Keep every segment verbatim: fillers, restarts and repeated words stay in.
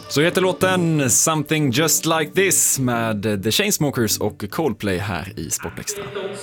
Så heter låten Something Just Like This med The Chainsmokers och Coldplay här i Sportextra.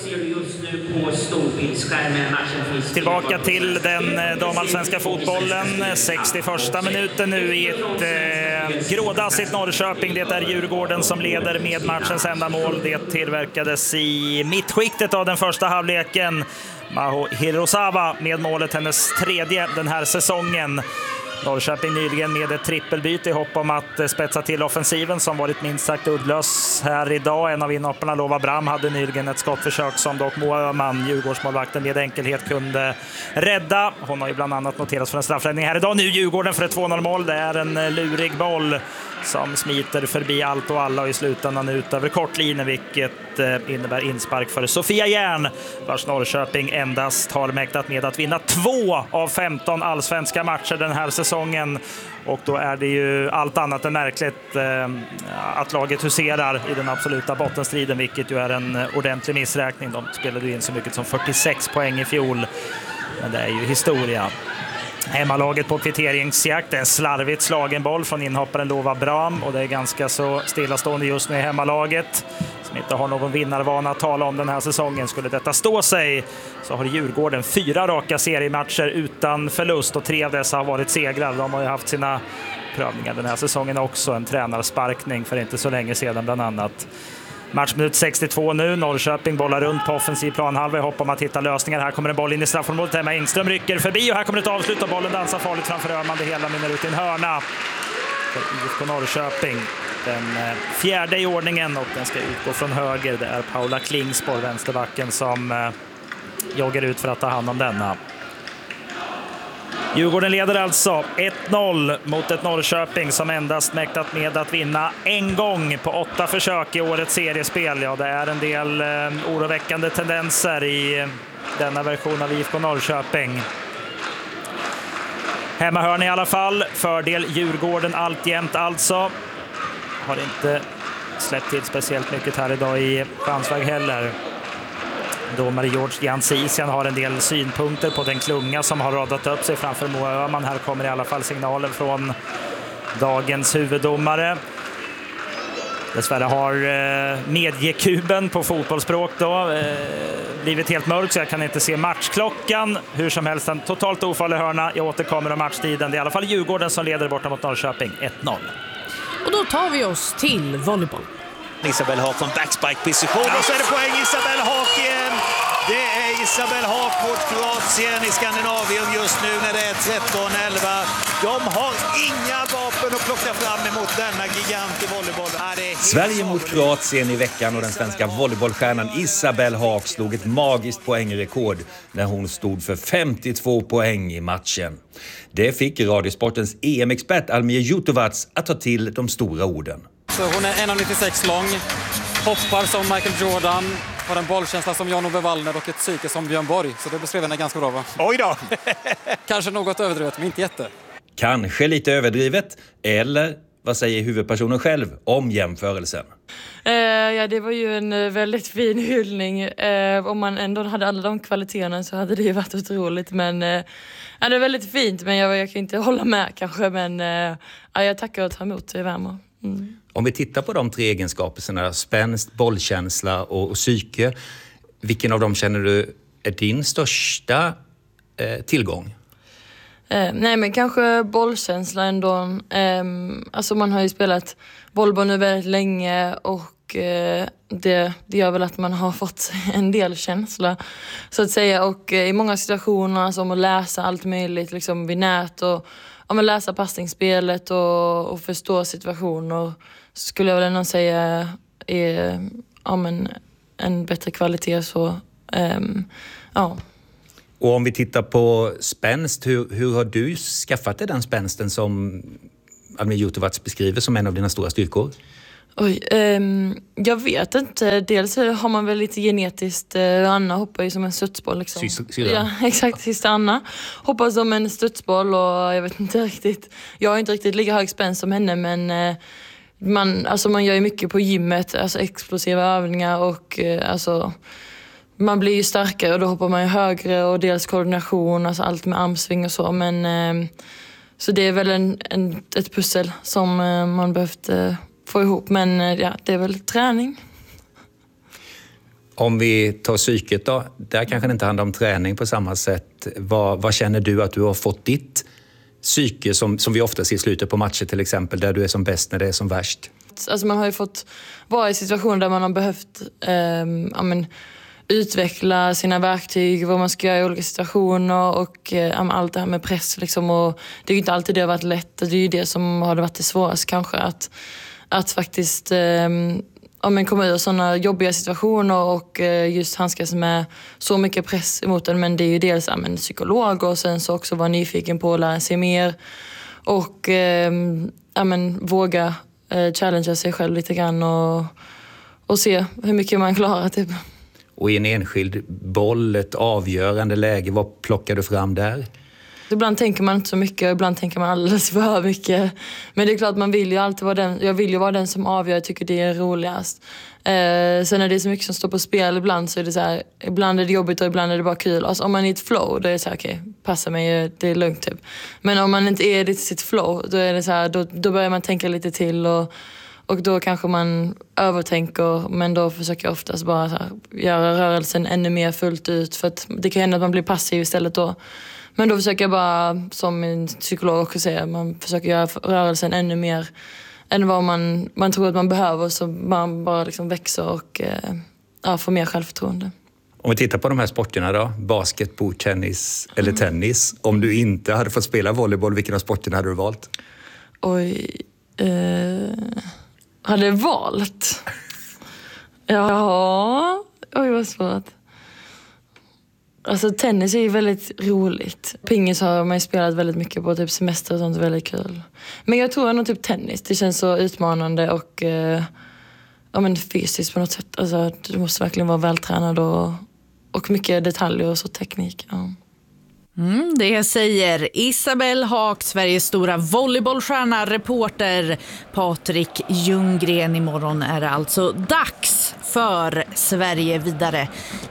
Tillbaka till den damallsvenska fotbollen. sextioförsta minuten nu i ett eh, grådassigt Norrköping. Det är Djurgården som leder med matchens enda mål. Det tillverkades i mittskiktet av den första halvleken. Maho Hirosawa med målet, hennes tredje den här säsongen. Norrköping nyligen med ett trippelbyte i hopp om att spetsa till offensiven som varit minst sagt uddlös här idag. En av inhopparna, Lova Bram, hade nyligen ett skottförsök som dock Moa Öhman, Djurgårdsmålvakten, med enkelhet kunde rädda. Hon har ju bland annat noterats för en straffräddning här idag. Nu Djurgården för ett två noll mål. Det är en lurig boll som smiter förbi allt och alla och i slutändan ut över kortlinjen, vilket innebär inspark för Sofia Järn, vars Norrköping endast har mäktat med att vinna två av femton allsvenska matcher den här säsongen. Och då är det ju allt annat än märkligt eh, att laget huserar i den absoluta bottenstriden, vilket ju är en ordentlig missräkning. De spelade ju in så mycket som fyrtiosex poäng i fjol, men det är ju historia. Hemmalaget på kvitteringsjakt, en slarvigt slagen boll från inhopparen Lova Bram, och det är ganska så stillastående just nu i hemmalaget som inte har någon vinnarvana att tala om den här säsongen. Skulle detta stå sig så har Djurgården fyra raka seriematcher utan förlust och tre av dessa har varit segrar. De har ju haft sina prövningar den här säsongen också, en tränarsparkning för inte så länge sedan bland annat. Matchminut sextiotvå nu. Norrköping bollar runt på offensiv planhalva i hopp om att hitta lösningar. Här kommer en boll in i straffområdet. Emma Engström rycker förbi och här kommer ett avslut och bollen dansar farligt framför Öhman. Det hela minner ut i en hörna för I F K Norrköping. Den fjärde i ordningen och den ska utgå från höger. Det är Paula Klingsborg, vänsterbacken, som joggar ut för att ta hand om denna. Djurgården leder alltså ett noll mot ett Norrköping som endast mäktat med att vinna en gång på åtta försök i årets seriespel. Ja, det är en del eh, oroväckande tendenser i denna version av I F K Norrköping. Hemmahörn i alla fall. Fördel Djurgården alltjämt alltså. Har inte släppt till speciellt mycket här idag i chansväg heller. Domare George Jansisian har en del synpunkter på den klunga som har radat upp sig framför Moa Öhman. Här kommer i alla fall signalen från dagens huvuddomare. Dessvärre har eh, mediekuben på fotbollsspråk då eh, blivit helt mörk, så jag kan inte se matchklockan. Hur som helst en totalt ofarlig hörna. Jag återkommer om matchtiden. Det är i alla fall Djurgården som leder borta mot Norrköping ett noll. Och då tar vi oss till volleyboll. Isabel Haak från backspike-position och så är det poäng Isabel Haak igen. Det är Isabel Haak mot Kroatien i Skandinavien just nu när det är tretton elva. De har inga vapen att plocka fram emot denna gigant i volleyboll. Sverige mot Kroatien i veckan och den svenska volleybollstjärnan Isabel Haak slog ett magiskt poängrekord när hon stod för femtiotvå poäng i matchen. Det fick Radiosportens E M-expert Almir Jutovac att ta till de stora orden. Så hon är en komma nittiosex lång, hoppar som Michael Jordan, har en bollkänsla som Jan-Ove Wallner och ett psyke som Björn Borg. Så det beskrev henne ganska bra, va? Oj då! Kanske något överdrivet, men inte jätte. Kanske lite överdrivet, eller vad säger huvudpersonen själv om jämförelsen? Uh, ja, det var ju en uh, väldigt fin hyllning. Uh, om man ändå hade alla de kvaliteterna så hade det ju varit otroligt. Men uh, ja, det är väldigt fint, men jag, jag kan inte hålla med kanske. Men uh, ja, jag tackar och tar emot i värme. Mm. Om vi tittar på de tre egenskaperna, spänst, bollkänsla och, och psyke, vilken av dem känner du är din största eh, tillgång? Eh, nej, men kanske bollkänsla ändå. Eh, alltså man har ju spelat volleyboll nu väldigt länge och eh, det, det gör väl att man har fått en del känsla så att säga. Och eh, i många situationer, alltså, om att läsa allt möjligt liksom vid nät och om att läsa passningsspelet och, och förstå situationer, så skulle jag väl ändå säga är ja, men en bättre kvalitet. Så, um, ja. Och om vi tittar på spänst, hur, hur har du skaffat dig den spänsten som Almir Jutovac beskriver som en av dina stora styrkor? Oj, um, jag vet inte. Dels har man väl lite genetiskt. Uh, Anna hoppar ju som en studsboll. Liksom. Sy- syra. Ja, exakt. Sista Anna hoppar som en studsboll och jag vet inte riktigt. Jag har inte riktigt lika hög spänst som henne, men uh, man, alltså man gör ju mycket på gymmet. Alltså explosiva övningar och uh, alltså man blir ju starkare och då hoppar man ju högre och dels koordination, alltså allt med armsving och så. Men uh, så det är väl en, en, ett pussel som eh, man behövt eh, få ihop. Men eh, ja, det är väl träning. Om vi tar psyket då, där kanske det inte handlar om träning på samma sätt. Vad, vad känner du att du har fått ditt psyke som, som vi ofta ser i slutet på matcher till exempel, där du är som bäst när det är som värst? Alltså man har ju fått vara i situationer där man har behövt eh, ja, men, utveckla sina verktyg, vad man ska göra i olika situationer och eh, allt det här med press liksom, och det är ju inte alltid det har varit lätt. Det är ju det som har varit det svårast kanske, att, att faktiskt eh, ja, men komma ur sådana jobbiga situationer och eh, just handskas med så mycket press emot en. Men det är ju dels ja, men, psykolog och sen så också vara nyfiken på att lära sig mer och eh, ja, men, våga eh, challengea sig själv lite grann och, och se hur mycket man klarar typ. Och i en enskild boll, ett avgörande läge, vad plockar du fram där? Ibland tänker man inte så mycket och ibland tänker man alldeles för mycket. Men det är klart, man vill ju alltid vara den, jag vill ju vara den som avgör, jag tycker det är roligast. Eh, sen när det är så mycket som står på spel ibland så är det så här, ibland är det jobbigt och ibland är det bara kul. Alltså om man är i ett flow, då är det så här, okej, okay, passa mig, det är lugnt typ. Men om man inte är i sitt flow, då är det så här, då, då börjar man tänka lite till och Och då kanske man övertänker, men då försöker jag oftast bara så här, göra rörelsen ännu mer fullt ut. För att det kan hända att man blir passiv istället då. Men då försöker jag bara, som en psykolog också säger, man försöker göra rörelsen ännu mer än vad man, man tror att man behöver. Så man bara liksom växer och eh, ja, får mer självförtroende. Om vi tittar på de här sporterna då, basket, bordtennis eller tennis. Om du inte hade fått spela volleyboll, vilken av sporterna hade du valt? Oj... Eh... Hade valt? Ja, oj vad svårt. Alltså tennis är ju väldigt roligt. Pingis har man ju spelat väldigt mycket på, typ semester och sånt, väldigt kul. Men jag tror nog typ tennis, det känns så utmanande och eh, ja, men fysiskt på något sätt. Alltså du måste verkligen vara vältränad och, och mycket detaljer och så teknik, ja. Mm, det säger Isabelle Haak, Sveriges stora volleybollstjärna, reporter Patrik Ljunggren. Imorgon är det alltså dags för Sverige vidare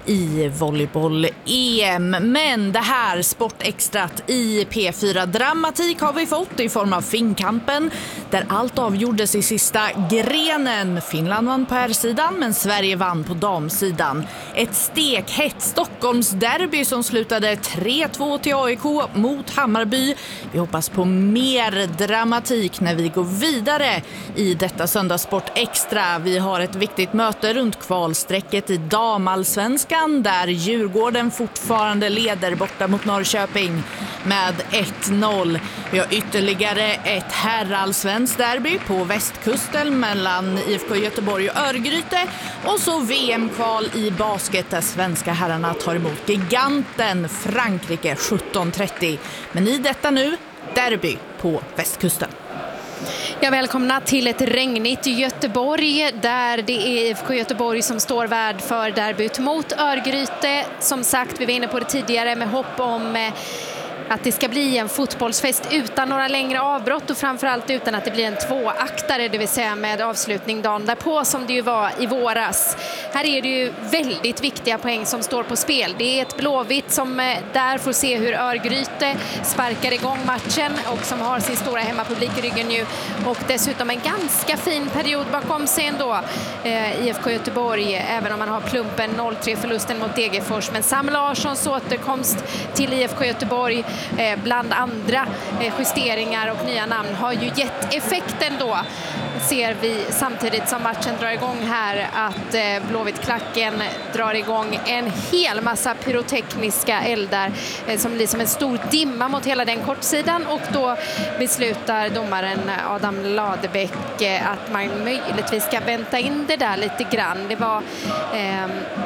i volleyboll-E M. Men det här sportextrat i P fyra Dramatik har vi fått i form av Finnkampen, där allt avgjordes i sista grenen. Finland vann på herrsidan, men Sverige vann på damsidan. Ett stekhett Stockholmsderby som slutade tre två till A I K mot Hammarby. Vi hoppas på mer dramatik när vi går vidare i detta söndagssport extra. Vi har ett viktigt möte runt kvalsträcket i damallsvenskan, där Djurgården fortfarande leder borta mot Norrköping med ett noll. Vi har ytterligare ett herrallsvenskt derby på västkusten mellan I F K Göteborg och Örgryte, och så V M-kval i basket där svenska herrarna tar emot giganten Frankrike sjutton trettio. Men i detta nu, derby på västkusten. Jag välkomnar till ett regnigt Göteborg, där det är I F K Göteborg som står värd för derbyt mot Örgryte. Som sagt, vi var inne på det tidigare med hopp om att det ska bli en fotbollsfest utan några längre avbrott och framförallt utan att det blir en tvåaktare, det vill säga med avslutning dagen därpå som det ju var i våras. Här är det ju väldigt viktiga poäng som står på spel. Det är ett Blåvitt som där får se hur Örgryte sparkar igång matchen och som har sin stora hemmapublik i ryggen nu, och dessutom en ganska fin period bakom sig ändå, eh, I F K Göteborg, även om man har plumpen noll tre förlusten mot Degerfors. Men Sam Larssons återkomst till I F K Göteborg Eh, bland andra eh, justeringar och nya namn har ju gett effekten då. Ser vi samtidigt som matchen drar igång här att eh, Blåvitt-klacken drar igång en hel massa pyrotekniska eldar eh, som blir som en stor dimma mot hela den kortsidan, och då beslutar domaren Adam Ladebäck eh, att man möjligtvis ska vänta in det där lite grann. Det var eh,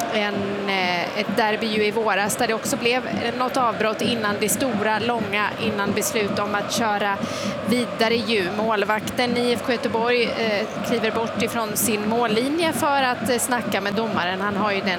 en, eh, ett derby ju i våras där det också blev något avbrott innan det stora, långa, innan beslut om att köra vidare ju. Målvakten i I F K Göteborg eh, kliver bort ifrån sin mållinje för att eh, snacka med domaren. Han har ju den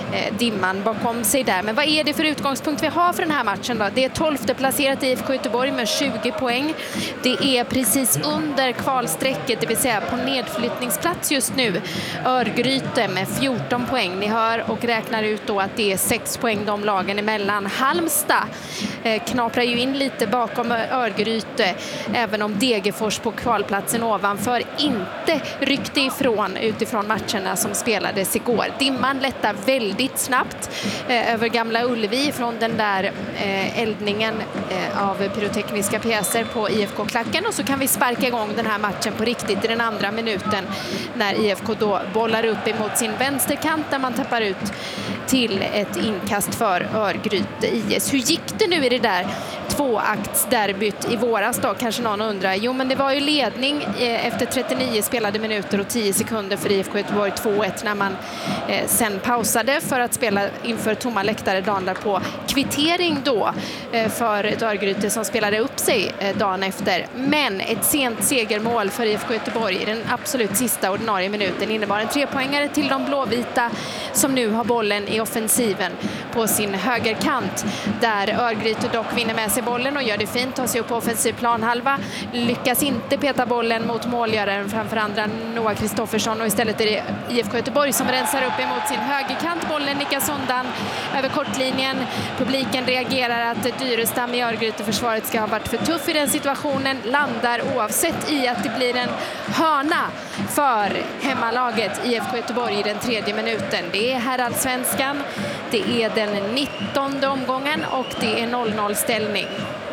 eh, dimman bakom sig där. Men vad är det för utgångspunkt vi har för den här matchen då? Det är tolfte placerat I F K Göteborg med tjugo poäng. Det är precis under kvalstrecket, det vill säga på nedflyttningsplats just nu, Örgryte med fjorton poäng. Ni hör och räknar ut då att det är sex poäng de lagen emellan. Halmstad eh, knaprar ju in lite bakom Örgryte, även om Degerfors på kvalplatsen ovanför inte ryckte ifrån utifrån matcherna som spelades igår. Dimman lättar väldigt snabbt eh, över Gamla Ullevi från den där eh, eldningen eh, av pyrotekniska pjäser på I F K-klacken, och så kan vi sparka igång den här matchen på riktigt i den andra minuten när I F K då bollar upp emot sin vänsterkant där man tappar ut till ett inkast för Örgryte I S. Hur gick det nu i det där tvåaktsderbyt i våras då? Kanske någon undrar. Jo, men det var ju ledning eh, efter trettionio spelade minuter och tio sekunder för I F K Göteborg två ett när man eh, sen pausade för att spela inför tomma läktare dagen därpå. Kvittering då eh, för ett Örgryte som spelade upp sig eh, dagen efter. Men ett sent segermål för I F K Göteborg i den absolut sista ordinarie minuten innebar en trepoängare till de blåvita som nu har bollen i offensiven på sin högerkant, där Örgryte dock vinner med sig bollen och gör det fint, tar sig upp på offensiv planhalva, lyckas inte peta bollen mot målgöraren framför andra Noah Kristoffersson, och istället är det I F K Göteborg som rensar upp emot sin högerkant. Bollen nickas undan över kortlinjen. Publiken reagerar att Dyrestam i Örgryte-försvaret ska ha varit för tuff i den situationen, landar oavsett i att det blir en hörna för hemmalaget I F K Göteborg i den tredje minuten. Det är herrallsvenskan, det är den nittonde omgången och det är noll noll ställning.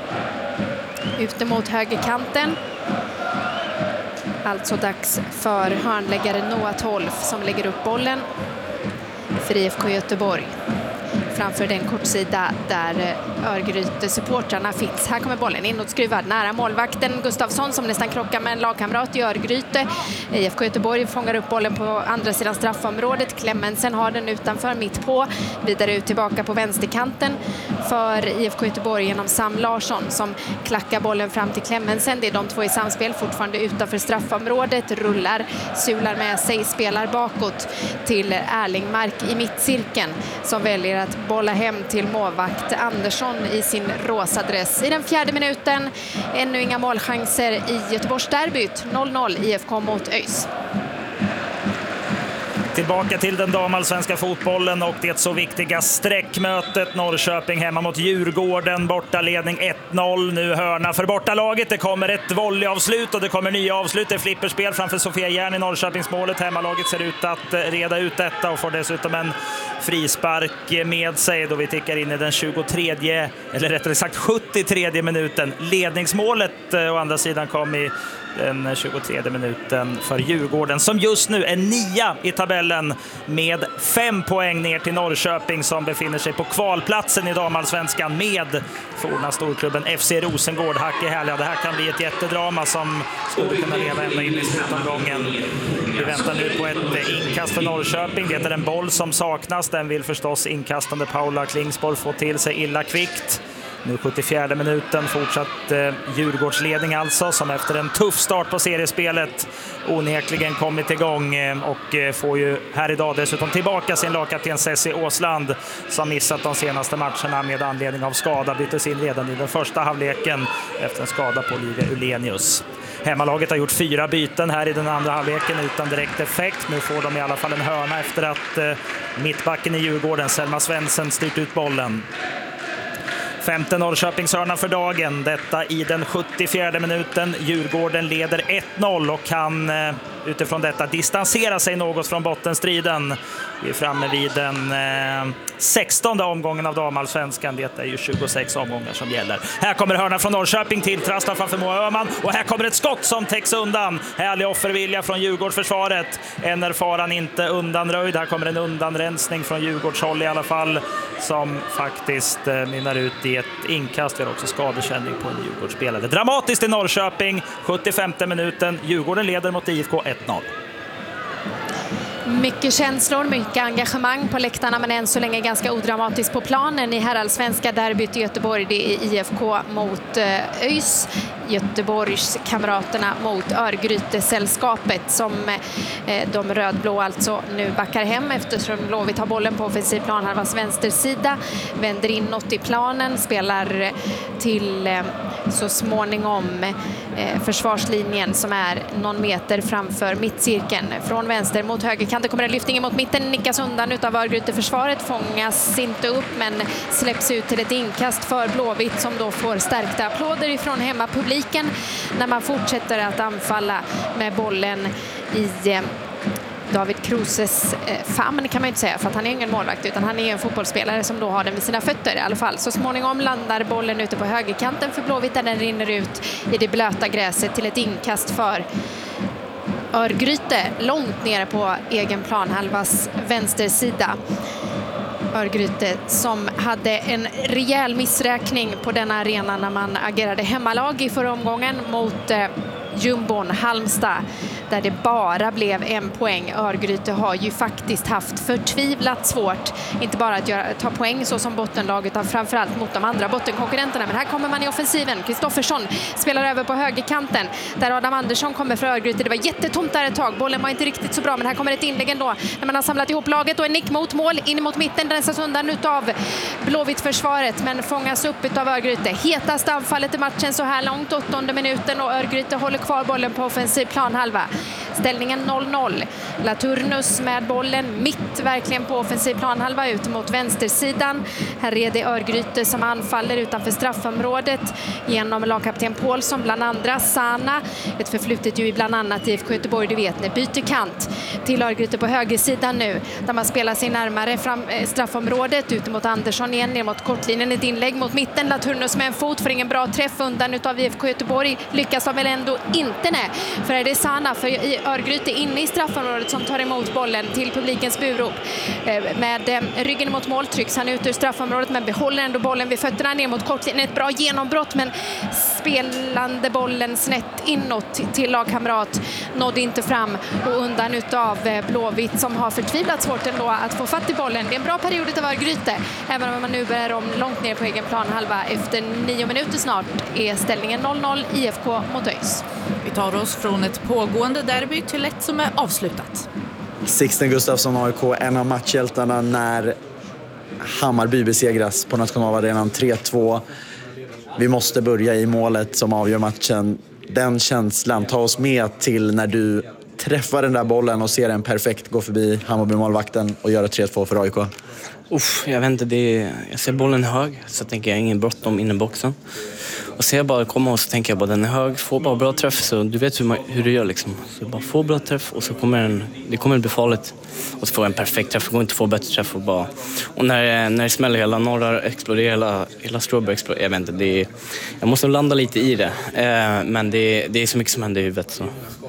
Ute mot högerkanten. Alltså dags för hörnläggare Noah Tolf som lägger upp bollen för I F K Göteborg framför den kortsida där Örgryte-supportrarna finns. Här kommer bollen inåtskruvad nära målvakten Gustafsson som nästan krockar med en lagkamrat i Örgryte. I F K Göteborg fångar upp bollen på andra sidan straffområdet. Klemmensen har den utanför, mitt på. Vidare ut tillbaka på vänsterkanten för I F K Göteborg genom Sam Larsson som klackar bollen fram till Klemmensen. Det är de två i samspel, fortfarande utanför straffområdet. Rullar, sular med sig, spelar bakåt till Erlingmark i mittcirkeln som väljer att bolla hem till målvakt Andersson i sin rosa dress. I den fjärde minuten ännu inga målchanser i Göteborgs derbyt. noll noll I F K mot ÖIS. Tillbaka till den damallsvenska fotbollen och det så viktiga sträckmötet. Norrköping hemma mot Djurgården. Bortaledning ett noll. Nu hörna för bortalaget. Det kommer ett volleyavslut och det kommer nya avslut. Det är flipperspel framför Sofia Järn i Norrköpingsmålet. Hemmalaget ser ut att reda ut detta och får dessutom en frispark med sig då vi tickar in i den tjugotredje, eller rättare sagt sjuttiotredje minuten. Ledningsmålet å andra sidan kom i den tjugotredje minuten för Djurgården som just nu är nia i tabellen med fem poäng ner till Norrköping som befinner sig på kvalplatsen i damallsvenskan med forna storklubben F C Rosengård. Hack i härliga. Det här kan bli ett jättedrama som skulle kunna leva ända in i slutomgången. Vi väntar nu på ett inkast för Norrköping. Det är en boll som saknas. Den vill förstås inkastande Paula Klingsborg få till sig illa kvickt. Nu sjuttiofjärde minuten, fortsatt eh, Djurgårdsledning alltså, som efter en tuff start på seriespelet onekligen kommit igång eh, och eh, får ju här idag dessutom tillbaka sin lagkapten Cessi Åsland som missat de senaste matcherna med anledning av skada. Byttes in redan i den första halvleken efter en skada på Olivia Ulenius. Hemmalaget har gjort fyra byten här i den andra halvleken utan direkt effekt. Nu får de i alla fall en hörna efter att eh, mittbacken i Djurgården, Selma Svensson, styrt ut bollen. Femte Norrköpingshörna för dagen, detta i den sjuttiofjärde minuten. Djurgården leder ett noll och kan eh, utifrån detta distansera sig något från bottenstriden. Vi är framme vid den eh, sextonde omgången av damallsvenskan. Det är ju tjugosex omgångar som gäller. Här kommer hörna från Norrköping till trasslar framför Moa Öhman. Och här kommer ett skott som täcks undan. Härlig offervilja från Djurgårdsförsvaret. Än är faran inte undanröjd. Här kommer en undanrensning från Djurgårdshåll i alla fall. Som faktiskt eh, mynnar ut i ett inkast. Vi har också skadekänning på en Djurgårdsspelare. Dramatiskt i Norrköping. sjuttiofemte minuten. Djurgården leder mot I F K ett noll. Mycket känslor, mycket engagemang på läktarna, men än så länge ganska odramatiskt på planen i herrallsvenska derbyt i Göteborg. Det är I F K mot ÖIS, Göteborgs kamraterna mot Örgryte-sällskapet, som de rödblå alltså nu backar hem eftersom Blåvitt har bollen på offensiv planhalvans vänstersida, vänder inåt i planen, spelar till så småningom försvarslinjen som är någon meter framför mittcirkeln. Från vänster mot högerkanten kommer en lyftning mot mitten, nickas undan utav Örgryte-försvaret, fångas inte upp men släpps ut till ett inkast för Blåvitt, som då får stärkta applåder ifrån hemmapubliken när man fortsätter att anfalla med bollen i David Kroses famn, kan man inte säga, för att han är ingen målvakt utan han är en fotbollsspelare som då har den vid sina fötter i alla fall. Så småningom landar bollen ute på högerkanten för Blåvitt där den rinner ut i det blöta gräset till ett inkast för Örgryte långt nere på egen planhalvas vänstersida. Örgryte som hade en rejäl missräkning på denna arena när man agerade hemmalag i förra omgången mot eh, Jumbon Halmstad, där det bara blev en poäng. Örgryte har ju faktiskt haft förtvivlat svårt, inte bara att göra, ta poäng så som bottenlag, utan framförallt mot de andra bottenkonkurrenterna. Men här kommer man i offensiven. Kristoffersson spelar över på högerkanten där Adam Andersson kommer för Örgryte. Det var jättetomt där ett tag. Bollen var inte riktigt så bra, men här kommer ett inlägg ändå när man har samlat ihop laget och en nick mot mål in mot mitten. Rensas undan utav Blåvitt-försvaret men fångas upp utav Örgryte. Hetast anfallet i matchen så här långt, åttonde minuten, och Örgryte håller kvar bollen på offensiv planhalva. Ställningen noll noll. Laturnus med bollen mitt verkligen på offensiv planhalva ut mot vänstersidan. Här är det Örgryte som anfaller utanför straffområdet genom lagkapten Paulsson, bland andra Sana. Ett förflutet ju i bland annat I F K Göteborg, det vet ni. Byter kant till Örgryte på högersidan nu där man spelar sig närmare fram, eh, straffområdet ut mot Andersson igen, ner mot kortlinjen, ett inlägg mot mitten. Laturnus med en fot för ingen bra träff undan utav I F K Göteborg. Lyckas väl ändå inte, nej. För är det Sana för i Örgryte inne i straffområdet som tar emot bollen till publikens burop. Med ryggen mot mål trycks han ut ur straffområdet men behåller ändå bollen vid fötterna ner mot kortlinjen. Ett bra genombrott men spelande bollen snett inåt till lagkamrat nådde inte fram och undan utav Blåvitt som har förtvivlat svårt ändå att få fatt i bollen. Det är en bra period av Örgryte, även om man nu börjar om långt ner på egen planhalva. Efter nio minuter snart är ställningen noll noll I F K mot ÖIS. Vi tar oss från ett pågående derby till ett som är avslutat. Sixten Gustafsson, A I K, en av matchhjältarna när Hammarby besegras på Nationalarenan tre två. Vi måste börja i målet som avgör matchen. Den känslan, ta oss med till när du träffar den där bollen och ser den perfekt gå förbi Hammarby-målvakten och göra tre två för A I K. Uff, jag vet inte, det är, jag ser bollen hög så tänker jag ingen bråttom in i boxen. Och ser jag bara komma och så tänker jag bara den är hög, får bara bra träff så du vet hur, man, hur du gör liksom. Så bara få bra träff och så kommer den, det kommer bli farligt. Och så får jag en perfekt träff, jag går inte att få bättre träff och bara... Och när, när det smäller hela norra exploderar, hela, hela Stråberg exploderar, jag vet inte, det är, jag måste landa lite i det. Eh, men det, det är så mycket som händer i huvudet så...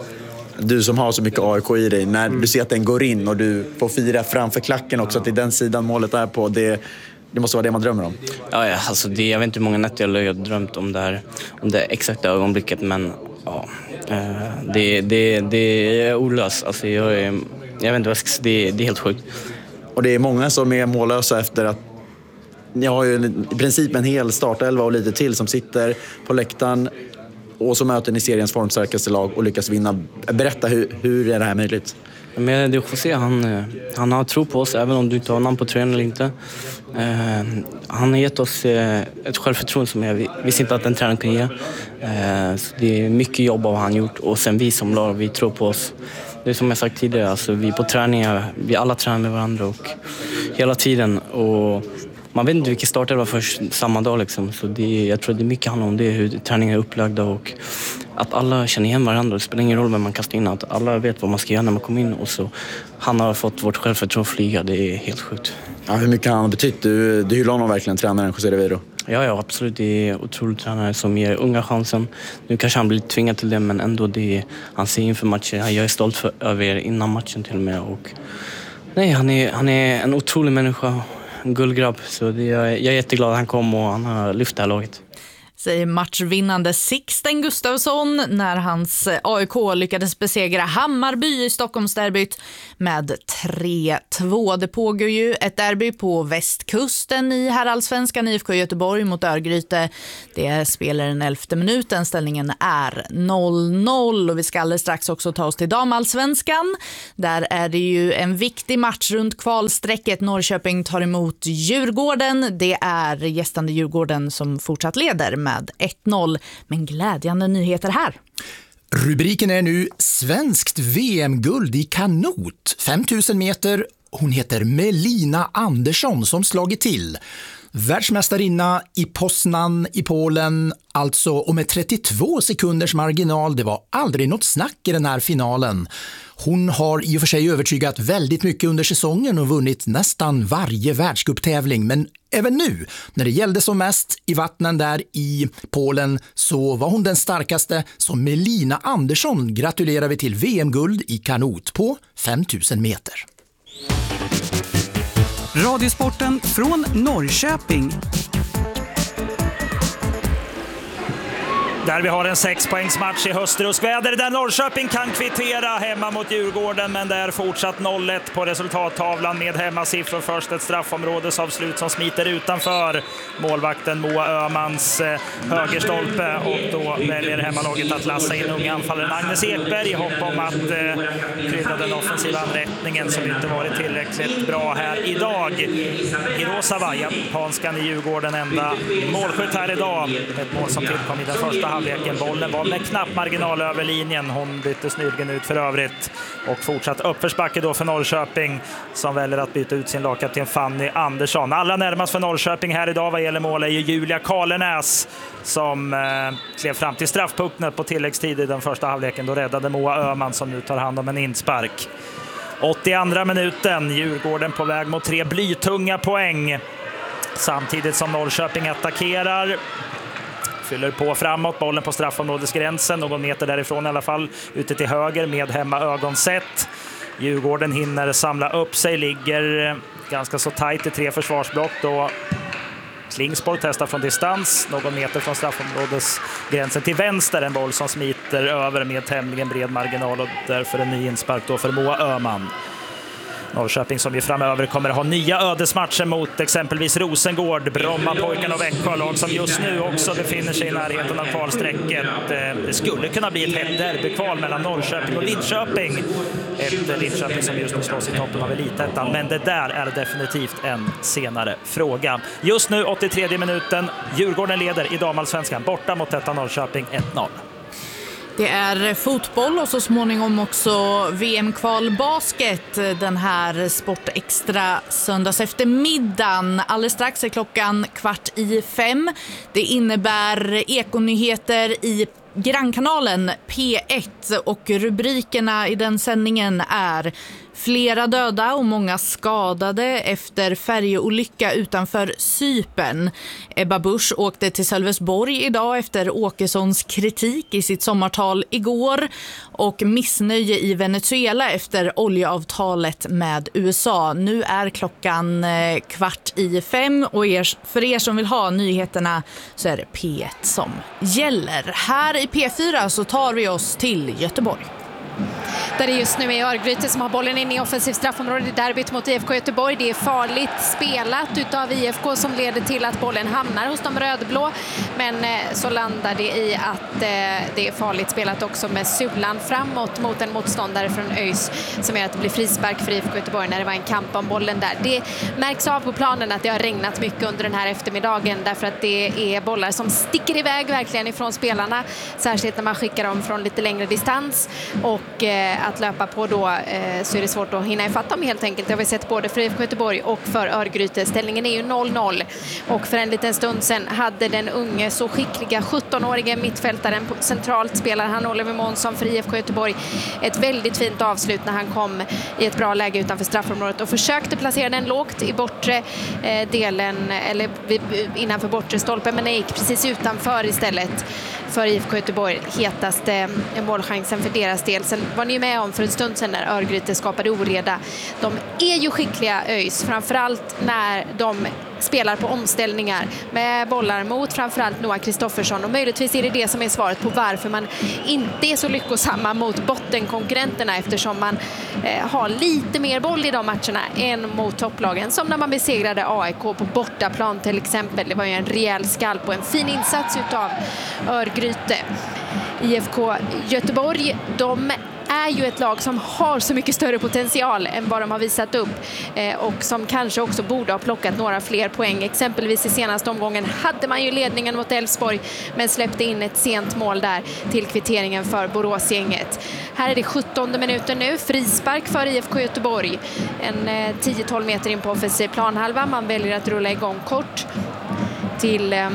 Du som har så mycket A I K i dig, när du ser att den går in och du får fira framför klacken också, att det är den sidan målet är på, det, det måste vara det man drömmer om. Ja, ja alltså det, jag vet inte hur många nätter jag har drömt om det här, om det exakta ögonblicket, men ja, det, det, det är olöst. Alltså jag, jag vet inte vad jag ska säga, det, det är helt sjukt. Och det är många som är mållösa efter att ni har ju i princip en hel startelva och lite till som sitter på läktaren. Och så möter ni seriens formstarkaste lag och lyckas vinna. Berätta, hur, hur är det här möjligt? Men det är José, han, han har tro på oss även om du inte har namn på tröjan eller inte. Eh, han har gett oss eh, ett självförtroende som jag visste inte att en tränare kunde ge. Eh, så det är mycket jobb av han gjort och sen vi som lag, vi tror på oss. Det är som jag sagt tidigare, alltså, vi på träningar, vi alla tränar med varandra och hela tiden. Och man vet inte vilken start det var först samma dag liksom. Så det, jag tror det är mycket handlar om det, hur träningar är upplagda och att alla känner igen varandra. Det spelar ingen roll vem man kastar in, att alla vet vad man ska göra när man kommer in. Och så han har fått vårt självförtroende att flyga, det är helt sjukt. Ja, hur mycket han har betytt? Du, du hyllar honom verkligen, tränaren José Rivero. Ja, ja, absolut. Det är otroligt tränare som ger unga chansen. Nu kanske han blir tvingad till det, men ändå det är, han ser inför matchen. Jag är stolt för, över er innan matchen till och med. Och, nej, han är, han är en otrolig människa. En guldgrabb, så det, jag, jag är jätteglad att han kom och han har lyft det här laget. säger matchvinnande Sixten Gustafsson när hans A I K lyckades besegra Hammarby i Stockholmsderbyt med tre två. Det pågår ju ett derby på västkusten i herrallsvenskan, I F K Göteborg mot Örgryte. Det spelar den elfte minuten, ställningen är noll noll och vi ska alldeles strax också ta oss till damallsvenskan. Där är det ju en viktig match runt kvalsträcket. Norrköping tar emot Djurgården. Det är gästande Djurgården som fortsatt leder med ett noll. Men glädjande nyheter här. Rubriken är nu svenskt V M-guld i kanot. fem tusen meter. Hon heter Melina Andersson som slagit till. Världsmästarinna i Poznan i Polen, alltså, och med trettiotvå sekunders marginal. Det var aldrig något snack i den här finalen. Hon har i och för sig övertygat väldigt mycket under säsongen och vunnit nästan varje världscuptävling. Men även nu, när det gällde som mest i vattnen där i Polen, så var hon den starkaste. Så Melina Andersson gratulerar vi till V M-guld i kanot på fem tusen meter. Radiosporten från Norrköping. Där vi har en sexpoängsmatch i höstruskväder där Norrköping kan kvittera hemma mot Djurgården, men det är fortsatt noll ett på resultattavlan med hemmasiffror. Först ett straffområdesavslut som smiter utanför målvakten Moa Öhmans eh, högerstolpe, och då väljer hemmalaget att lassa in unga anfallaren Agnes Ekberg i hopp om att eh, krydda den offensiva anrättningen som inte varit tillräckligt bra här idag. Hirosawa, japanskan i Djurgården, enda målskytt här idag. Ett mål som tillkom i den första halvleken. Bollen var med knapp marginal över linjen. Hon byttes nyligen ut för övrigt. Och fortsatt uppförsbacke då för Norrköping som väljer att byta ut sin lagkapten Fanny Andersson. Allra närmast för Norrköping här idag vad gäller mål är ju Julia Karlenäs som eh, klev fram till straffpunkten på tilläggstid i den första halvleken. Då räddade Moa Öhman som nu tar hand om en inspark. åttioandra minuten. Djurgården på väg mot tre blytunga poäng. Samtidigt som Norrköping attackerar. Fyller på framåt, bollen på straffområdesgränsen, någon meter därifrån i alla fall, ute till höger med hemma ögonsätt. Djurgården hinner samla upp sig, ligger ganska så tajt i tre försvarsblock då Klingspor testar från distans, någon meter från straffområdesgränsen till vänster, en boll som smiter över med tämligen bred marginal och därför en ny inspark då för Moa Öhman. Norrköping som ju framöver kommer att ha nya ödesmatcher mot exempelvis Rosengård, Bromma, Pojkarna och Växjö, lag som just nu också befinner sig i närheten av kvalsträcket. Det skulle kunna bli ett hett derbykval mellan Norrköping och Linköping. Ett Linköping som just nu slås i toppen av elitettan, men det där är definitivt en senare fråga. Just nu åttiotredje minuten, Djurgården leder i damallsvenskan borta mot detta Norrköping ett noll. Det är fotboll och så småningom också V M-kval basket den här Sportextra söndags eftermiddagen. Alldeles strax är klockan kvart i fem. Det innebär ekonyheter i Grannkanalen P ett och rubrikerna i den sändningen är: flera döda och många skadade efter färjeolycka utanför Cypern. Ebba Busch åkte till Sölvesborg idag efter Åkessons kritik i sitt sommartal igår. Och missnöje i Venezuela efter oljeavtalet med U S A. Nu är klockan kvart i fem och er, för er som vill ha nyheterna så är det P ett som gäller. Här i P fyra så tar vi oss till Göteborg. Där det just nu är Örgryte som har bollen in i offensivt straffområde i derbyt mot I F K Göteborg. Det är farligt spelat utav I F K som leder till att bollen hamnar hos de rödblå. Men så landar det i att det är farligt spelat också med sulan framåt mot en motståndare från ÖIS som gör att det blir frispark för I F K Göteborg när det var en kamp om bollen där. Det märks av på planen att det har regnat mycket under den här eftermiddagen därför att det är bollar som sticker iväg verkligen ifrån spelarna. Särskilt när man skickar dem från lite längre distans och eh, att löpa på då eh, så är det svårt att hinna ifatt dem helt enkelt. Det har vi sett både för I F K Göteborg och för Örgryte. Ställningen är ju noll noll och för en liten stund sedan hade den unge så skickliga sjuttonårige mittfältaren centralt spelar han Oliver Månsson för I F K Göteborg ett väldigt fint avslut när han kom i ett bra läge utanför straffområdet och försökte placera den lågt i bortre eh, delen eller innanför bortre stolpen, men det gick precis utanför istället för I F K Göteborg. Hetaste målchansen för deras del. Sen var ni med om för en stund sedan när Örgryte skapade oreda. De är ju skickliga ÖIS, framförallt när de spelar på omställningar med bollar mot framförallt Noah Kristoffersson, och möjligtvis är det det som är svaret på varför man inte är så lyckosamma mot bottenkonkurrenterna, eftersom man eh, har lite mer boll i de matcherna än mot topplagen, som när man besegrade A I K på bortaplan till exempel. Det var ju en rejäl skalp och en fin insats utav Örgryte. I F K Göteborg, de är ju ett lag som har så mycket större potential än vad de har visat upp eh, och som kanske också borde ha plockat några fler poäng. Exempelvis i senaste omgången hade man ju ledningen mot Elfsborg, men släppte in ett sent mål där till kvitteringen för Boråsgänget. Här är det sjuttonde minuten nu, frispark för I F K Göteborg. En eh, tio till tolv meter in på offensiv planhalva. Man väljer att rulla igång kort till eh,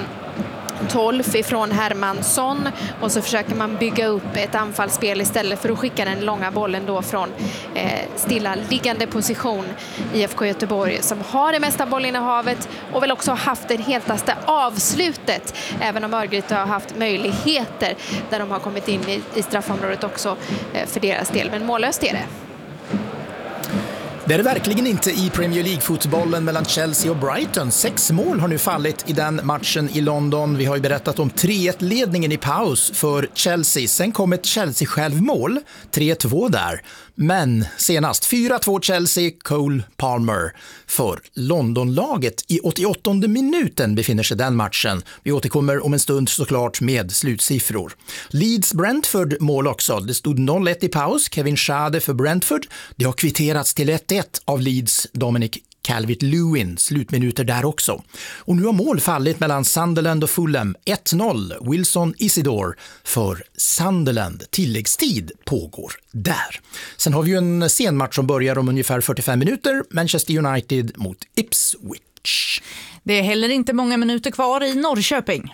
tolv ifrån Hermansson, och så försöker man bygga upp ett anfallsspel istället för att skicka den långa bollen då från eh, stilla liggande position. I F K Göteborg som har det mesta bollinnehavet och väl också haft det hetaste avslutet, även om Örgryte har haft möjligheter där de har kommit in i, i straffområdet också eh, för deras del, men mållöst är det. Det är det verkligen inte i Premier League-fotbollen mellan Chelsea och Brighton. Sex mål har nu fallit i den matchen i London. Vi har ju berättat om tre ett-ledningen i paus för Chelsea. Sen kom ett Chelsea-självmål, tre två där. Men senast fyra två Chelsea, Cole Palmer för Londonlaget. I åttioåttonde minuten befinner sig den matchen. Vi återkommer om en stund såklart med slutsiffror. Leeds-Brentford mål också. Det stod noll ett i paus. Kevin Schade för Brentford. Det har kvitterats till ett ett av Leeds Dominic Calvert-Lewin, slutminuter där också. Och nu har mål fallit mellan Sunderland och Fulham. ett noll, Wilson Isidore för Sunderland. Tilläggstid pågår där. Sen har vi ju en sen match som börjar om ungefär fyrtiofem minuter. Manchester United mot Ipswich. Det är heller inte många minuter kvar i Norrköping.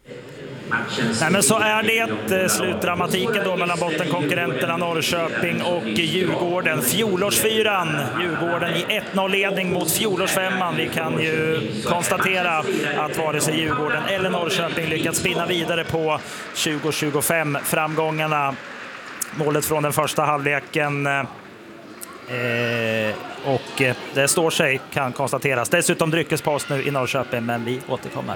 Nej, men så är det slutdramatiken då mellan bottenkonkurrenterna Norrköping och Djurgården. Fjolårsfyran, Djurgården i ett noll-ledning mot fjolårsfemman. Vi kan ju konstatera att vare sig Djurgården eller Norrköping lyckats spinna vidare på tjugo tjugofem framgångarna. Målet från den första halvleken eh, och det står sig, kan konstateras. Dessutom dryckespaus nu i Norrköping, men vi återkommer.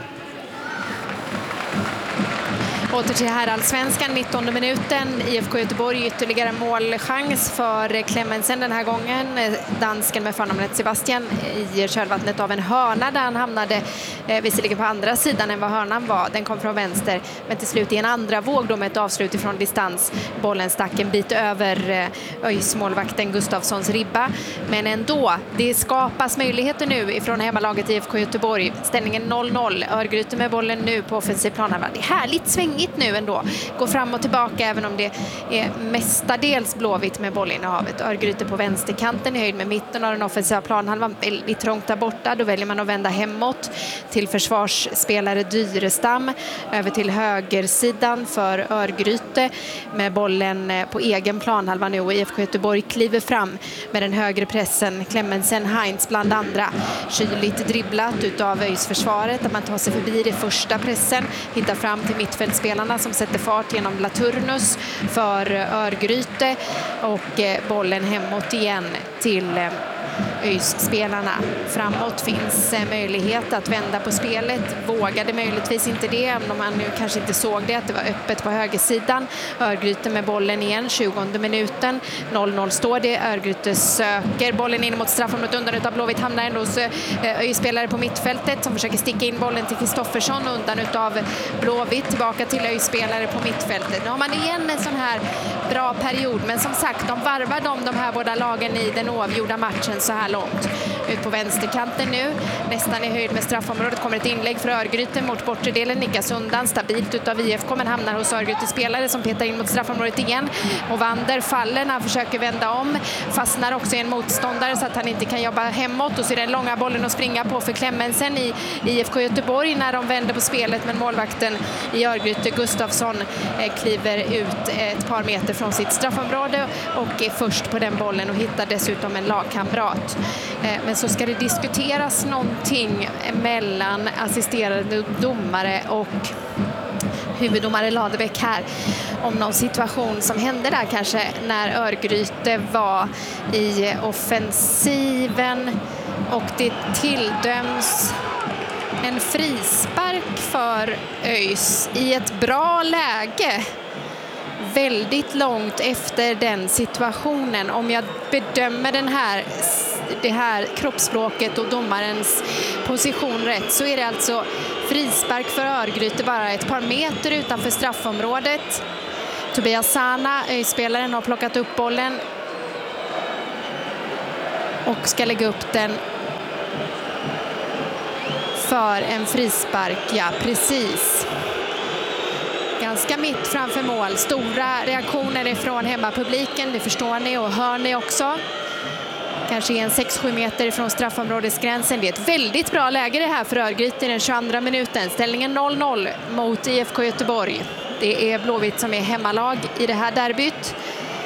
Åter till herrallsvenskan, nittonde minuten. I F K Göteborg ytterligare målchans för Clemmensen den här gången. Dansken med förnamnet Sebastian i kölvattnet av en hörna där han hamnade eh, visserligen på andra sidan än vad hörnan var. Den kom från vänster, men till slut i en andra våg då med ett avslut ifrån distans. Bollen stack en bit över eh, Öjs-målvakten Gustafssons ribba. Men ändå, det skapas möjligheter nu ifrån hemmalaget i F K Göteborg. Ställningen noll noll. Örgryte med bollen nu på offensiv planhalva. Det är härligt svängigt nu ändå. Går fram och tillbaka även om det är mestadels blåvitt med bollinnehavet. Örgryte på vänsterkanten i höjd med mitten av den offensiva planhalvan. Väldigt trångt där borta. Då väljer man att vända hemåt till försvarsspelare Dyrestam. Över till högersidan för Örgryte med bollen på egen planhalva nu. Och I F K Göteborg kliver fram med den högre pressen. Clemmensen, Heinz bland andra. Kyligt dribblat utav Öjs-försvaret. Att man tar sig förbi det första pressen. Hittar fram till mittfältspelarna som sätter fart genom Laturnus för Örgryte, och bollen hemåt igen till Öjs-spelarna. Framåt finns möjlighet att vända på spelet. Vågade möjligtvis inte det, även om man nu kanske inte såg det, att det var öppet på högersidan. Örgryte med bollen igen, tjugonde minuten. noll noll står det. Örgryte söker bollen in mot straffområdet undan utav Blåvitt, hamnar ändå hos Öjs-spelare på mittfältet som försöker sticka in bollen till Kristoffersson undan utav Blåvitt, tillbaka till Öjs-spelare på mittfältet. Nu har man igen en sån här bra period, men som sagt, de varvar de, de här båda lagen i den oavgjorda matchen så här långt. Ut på vänsterkanten nu, nästan i höjd med straffområdet, kommer ett inlägg för Örgryte mot bortre delen, nickas undan stabilt utav I F K, men hamnar hos Örgryte spelare som petar in mot straffområdet igen, och Wander faller när han försöker vända om, fastnar också i en motståndare så att han inte kan jobba hemåt, och så är den långa bollen att springa på för Clemmensen i I F K Göteborg när de vänder på spelet, men målvakten i Örgryte, Gustafsson, eh, kliver ut ett par meter från sitt straffområde och är först på den bollen och hittar dessutom en lagkamrat. Men så ska det diskuteras någonting mellan assisterande domare och huvuddomare Ladebäck här om någon situation som hände där kanske när Örgryte var i offensiven, och det tilldöms en frispark för ÖIS i ett bra läge. Väldigt långt efter den situationen. Om jag bedömer den här, det här kroppsspråket och domarens position rätt, så är det alltså frispark för Örgryte bara ett par meter utanför straffområdet. Tobias Sana, ÖIS-spelaren, har plockat upp bollen och ska lägga upp den för en frispark. Ja, precis. Ganska mitt framför mål. Stora reaktioner ifrån hemmapubliken, det förstår ni och hör ni också. Kanske en sex sju meter från straffområdesgränsen. Det är ett väldigt bra läge det här för Örgryte i den tjugoandra minuten. Ställningen noll noll mot I F K Göteborg. Det är Blåvitt som är hemmalag i det här derbyt.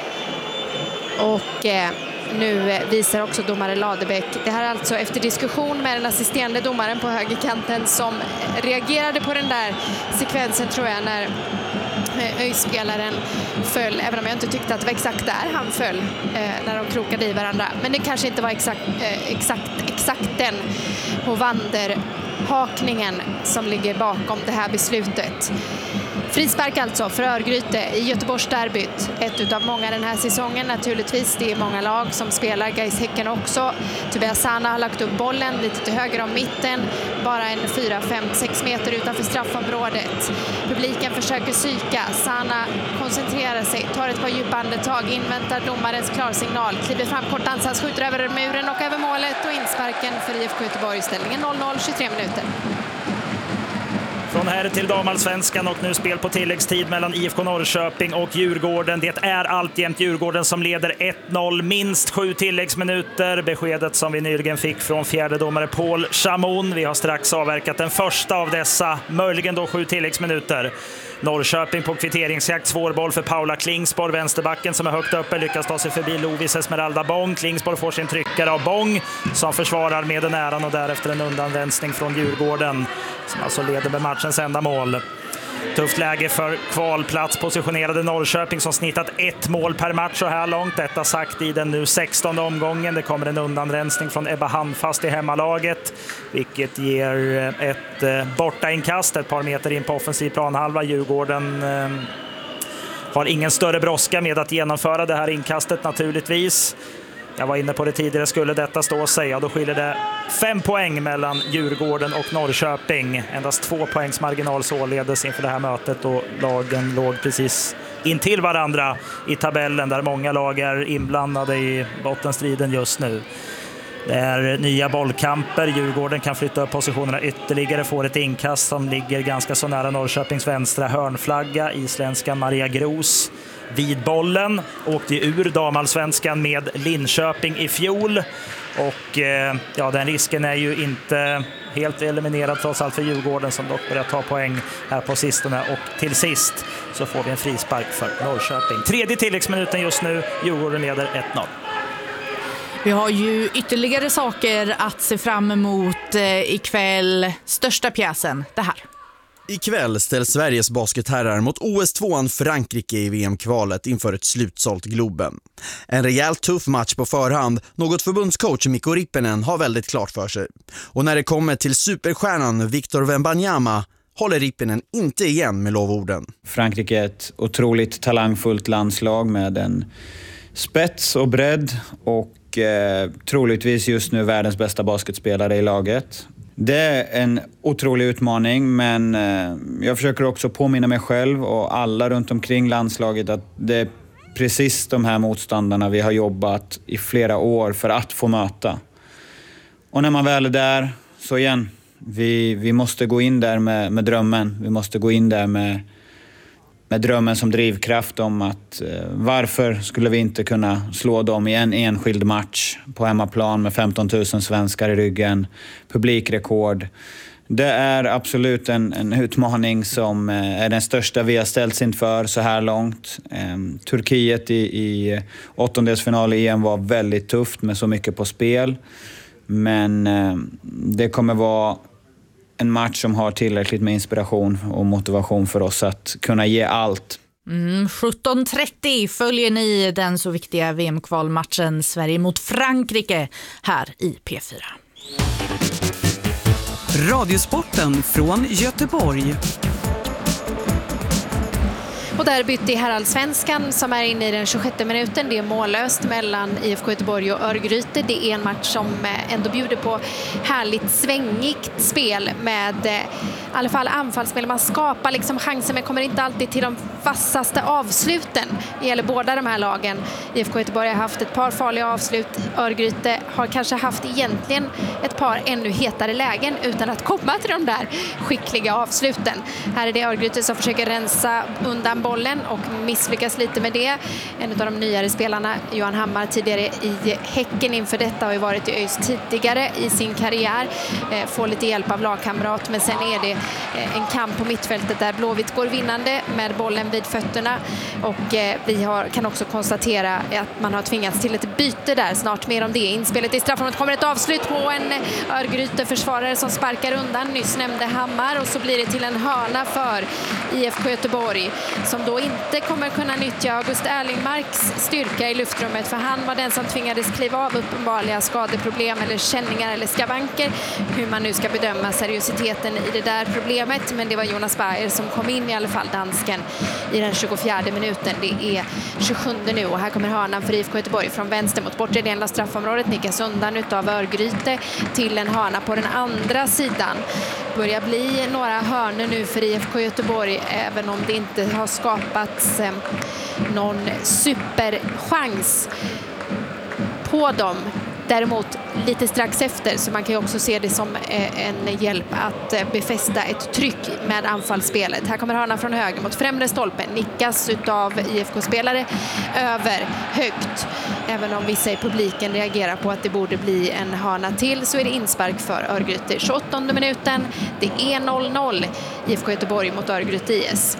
Och eh, nu visar också domare Ladebäck. Det här är alltså efter diskussion med den assisterande domaren på högerkanten som reagerade på den där sekvensen, tror jag, när ÖIS-spelaren föll, även om jag inte tyckte att det var exakt där han föll eh, när de krokade i varandra. Men det kanske inte var exakt, eh, exakt, exakt den på vanderhakningen som ligger bakom det här beslutet. Frispark alltså för Örgryte i Göteborgs derbyt. Ett utav många den här säsongen naturligtvis. Det är många lag som spelar, Gais Häcken också. Tobias Sana har lagt upp bollen lite till höger om mitten. Bara en fyra, fem, sex meter utanför straffområdet. Publiken försöker psyka. Sana koncentrerar sig, tar ett par djupa andetag, inväntar domarens klarsignal. Kliver fram kort ansats, skjuter över muren och över målet och insparken för I F K Göteborg. Ställningen noll noll, tjugotre minuter. Från här till damallsvenskan och nu spel på tilläggstid mellan I F K Norrköping och Djurgården. Det är alltjämt Djurgården som leder ett noll, minst sju tilläggsminuter. Beskedet som vi nyligen fick från fjärde domare Paul Chamon. Vi har strax avverkat den första av dessa, möjligen då sju tilläggsminuter. Norrköping på kvitteringsjakt, svår boll för Paula Klingsborg, vänsterbacken som är högt uppe, lyckas ta sig förbi Lovis Esmeralda Bång. Klingsborg får sin tryckare av Bång som försvarar med den äran och därefter en undanvänsning från Djurgården som alltså leder med matchens enda mål. Tufft läge för kvalplats positionerade Norrköping som snittat ett mål per match så här långt. Detta sagt i den nu sextonde omgången. Det kommer en undanrensning från Ebba Handfast i hemmalaget, vilket ger ett bortainkast ett par meter in på offensiv planhalva. Djurgården eh, har ingen större brådska med att genomföra det här inkastet naturligtvis. Jag var inne på det tidigare, skulle detta stå sig, ja, då skiljer det fem poäng mellan Djurgården och Norrköping. Endast två poängs marginal således inför det här mötet och lagen låg precis intill varandra i tabellen där många lag är inblandade i bottenstriden just nu. Det är nya bollkamper, Djurgården kan flytta upp positionerna ytterligare, får ett inkast som ligger ganska så nära Norrköpings vänstra hörnflagga. Isländskan Maria Gros vid bollen, åkte ur damallsvenskan med Linköping i fjol och eh, ja, den risken är ju inte helt eliminerad trots allt för Djurgården som dock börjar ta poäng här på sistone, och till sist så får vi en frispark för Norrköping. Tredje tilläggsminuten just nu, Djurgården leder ett noll. Vi har ju ytterligare saker att se fram emot eh, ikväll. Största pjäsen, det här. Ikväll ställs Sveriges basketherrar mot O S tvåan Frankrike i V M-kvalet inför ett slutsålt Globen. En rejält tuff match på förhand, något förbundscoach Mikko Rippinen har väldigt klart för sig. Och när det kommer till superstjärnan Victor Wembanyama håller Rippinen inte igen med lovorden. Frankrike är ett otroligt talangfullt landslag med en spets och bredd och eh, troligtvis just nu världens bästa basketspelare i laget. Det är en otrolig utmaning, men eh, jag försöker också påminna mig själv och alla runt omkring landslaget att det är precis de här motståndarna vi har jobbat i flera år för att få möta. Och när man väl är där, så igen, vi, vi måste gå in där med, med drömmen. Vi måste gå in där med, med drömmen som drivkraft om att eh, varför skulle vi inte kunna slå dem i en enskild match på hemmaplan med femton tusen svenskar i ryggen, publikrekord. Det är absolut en, en utmaning som eh, är den största vi har ställts inför så här långt. Eh, Turkiet i, i åttondelsfinal i E M var väldigt tufft med så mycket på spel. Men eh, det kommer vara en match som har tillräckligt med inspiration och motivation för oss att kunna ge allt. Mm, sjutton trettio följer ni den så viktiga V M-kvalmatchen Sverige mot Frankrike här i P fyra. Radiosporten från Göteborg. Och derbyt i herrallsvenskan som är inne i den tjugosjätte minuten. Det är mållöst mellan I F K Göteborg och Örgryte. Det är en match som ändå bjuder på härligt svängigt spel med eh, i alla fall anfallsspel. Man skapar liksom chanser men kommer inte alltid till de vassaste avsluten. Det gäller båda de här lagen. I F K Göteborg har haft ett par farliga avslut. Örgryte har kanske haft egentligen ett par ännu hetare lägen utan att komma till de där skickliga avsluten. Här är det Örgryte som försöker rensa undan bollen och misslyckas lite med det. En av de nyare spelarna, Johan Hammar, tidigare i Häcken inför detta, har ju varit i ÖIS tidigare i sin karriär. Eh, får lite hjälp av lagkamrat, men sen är det eh, en kamp på mittfältet där Blåvitt går vinnande med bollen vid fötterna. Och eh, vi har, kan också konstatera att man har tvingats till ett byte där. Snart mer om det. Inspelet i straffområdet kommer ett avslut på en Örgryte-försvarare som sparkar undan. Nyss nämnde Hammar och så blir det till en hörna för I F K Göteborg, som då inte kommer kunna nyttja August Erlingmarks styrka i luftrummet, för han var den som tvingades kliva av uppenbarliga skadeproblem eller känningar eller skavanker. Hur man nu ska bedöma seriositeten i det där problemet, men det var Jonas Bayer som kom in, i alla fall dansken, i den tjugofjärde minuten. Det är tjugosjunde nu och här kommer hörnan för I F K Göteborg från vänster mot bortre delen av straffområdet. Nickas undan utav Örgryte till en hörna på den andra sidan. Börjar bli några hörnor nu för I F K Göteborg, även om det inte har skapats eh, någon superchans på dem. Däremot lite strax efter, så man kan ju också se det som eh, en hjälp att eh, befästa ett tryck med anfallsspelet. Här kommer hörnan från höger mot främre stolpen, nickas utav I F K-spelare över högt. Även om vissa i publiken reagerar på att det borde bli en hörna till, så är det inspark för Örgryte. tjugoåttonde minuten, det är noll noll I F K Göteborg mot Örgryte I S.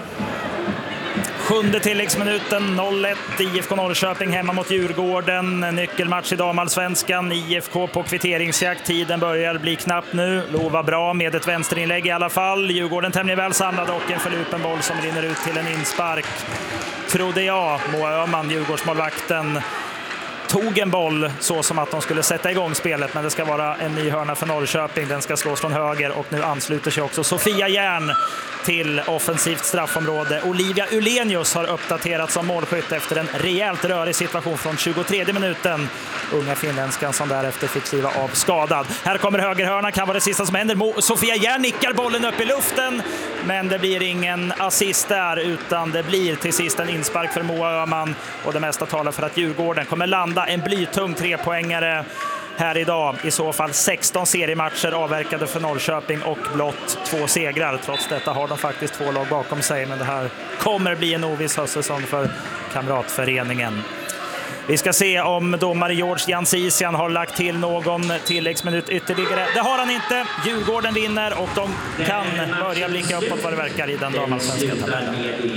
Sjunde tilläggsminuten, noll ett, I F K Norrköping hemma mot Djurgården. Nyckelmatch i damallsvenskan, I F K på kvitteringsjakt. Tiden börjar bli knapp nu. Lova bra med ett vänsterinlägg i alla fall. Djurgården tämligen väl samlad och en förlupen boll som rinner ut till en inspark. Trodde jag, Moa Öhman, Djurgårdsmålvakten, tog en boll så som att de skulle sätta igång spelet, men det ska vara en ny hörna för Norrköping. Den ska slås från höger och nu ansluter sig också Sofia Järn till offensivt straffområde. Olivia Ulenius har uppdaterats som målskytt efter en rejält rörig situation från tjugotredje minuten. Unga finländskan som därefter fick skriva av skadad. Här kommer högerhörna, kan vara det sista som händer. Sofia Järn nickar bollen upp i luften, men det blir ingen assist där, utan det blir till sist en inspark för Moa Öhman, och det mesta talar för att Djurgården kommer landa en blytung trepoängare här idag. I så fall sexton seriematcher avverkade för Norrköping och blott två segrar. Trots detta har de faktiskt två lag bakom sig, men det här kommer bli en oviss höstsäsong för kamratföreningen. Vi ska se om domare George Jansisian har lagt till någon tilläggsminut ytterligare. Det har han inte. Djurgården vinner och de kan börja blicka uppåt vad det verkar i den damallsvenska tabellen.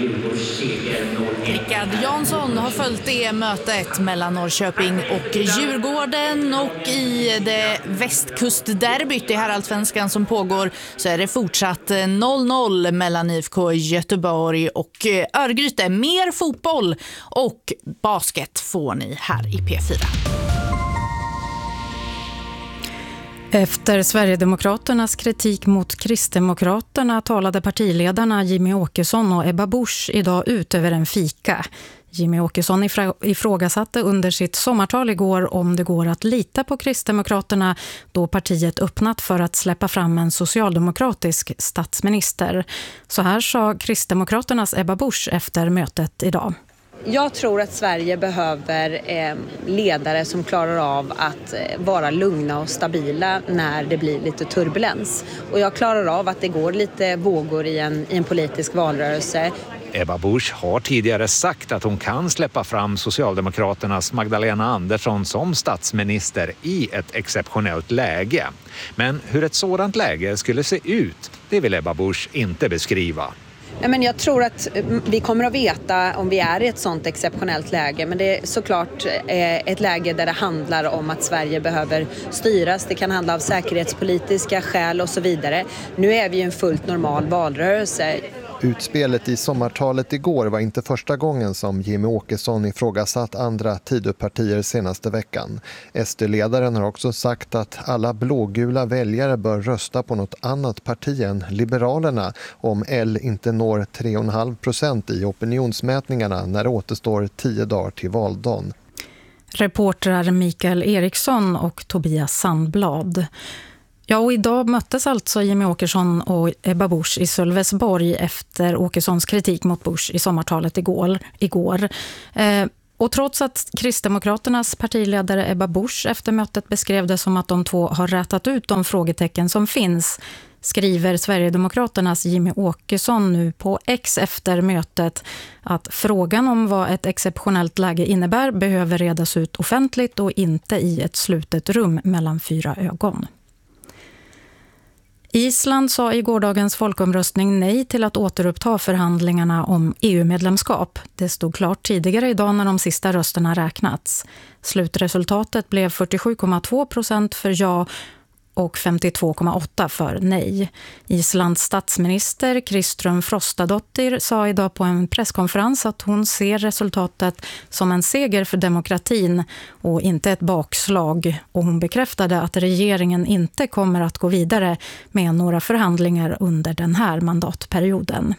Rickard Jansson har följt det mötet mellan Norrköping och Djurgården, och i det västkustderbyt i herrallsvenskan som pågår så är det fortsatt noll noll mellan I F K Göteborg och Örgryte. Mer fotboll och basket får ni här i P fyra. Efter Sverigedemokraternas kritik mot Kristdemokraterna talade partiledarna Jimmy Åkesson och Ebba Busch idag ut över en fika. Jimmy Åkesson ifrågasatte under sitt sommartal igår om det går att lita på Kristdemokraterna, då partiet öppnat för att släppa fram en socialdemokratisk statsminister. Så här sa Kristdemokraternas Ebba Busch efter mötet idag. Jag tror att Sverige behöver eh, ledare som klarar av att eh, vara lugna och stabila när det blir lite turbulens. Och jag klarar av att det går lite vågor i en, i en politisk valrörelse. Ebba Busch har tidigare sagt att hon kan släppa fram Socialdemokraternas Magdalena Andersson som statsminister i ett exceptionellt läge. Men hur ett sådant läge skulle se ut, det vill Ebba Busch inte beskriva. Nej, men jag tror att vi kommer att veta om vi är i ett sådant exceptionellt läge. Men det är såklart ett läge där det handlar om att Sverige behöver styras. Det kan handla om säkerhetspolitiska skäl och så vidare. Nu är vi i en fullt normal valrörelse. Utspelet i sommartalet igår var inte första gången som Jimmie Åkesson ifrågasatt andra Tidöpartier senaste veckan. S D-ledaren har också sagt att alla blågula väljare bör rösta på något annat parti än Liberalerna om L inte når tre komma fem procent i opinionsmätningarna när det återstår tio dagar till valdagen. Reportrar Mikael Eriksson och Tobias Sandblad. Ja, och idag möttes alltså Jimmie Åkesson och Ebba Busch i Sölvesborg efter Åkessons kritik mot Busch i sommartalet igår. igår. Eh, och trots att Kristdemokraternas partiledare Ebba Busch efter mötet beskrev det som att de två har rätat ut de frågetecken som finns, skriver Sverigedemokraternas Jimmie Åkesson nu på X efter mötet att frågan om vad ett exceptionellt läge innebär behöver redas ut offentligt och inte i ett slutet rum mellan fyra ögon. Island sa i gårdagens folkomröstning nej till att återuppta förhandlingarna om E U-medlemskap. Det stod klart tidigare idag när de sista rösterna räknats. Slutresultatet blev fyrtiosju komma två procent för ja och femtiotvå komma åtta för nej. Islands statsminister Kristrún Frostadóttir sa idag på en presskonferens att hon ser resultatet som en seger för demokratin och inte ett bakslag, och hon bekräftade att regeringen inte kommer att gå vidare med några förhandlingar under den här mandatperioden.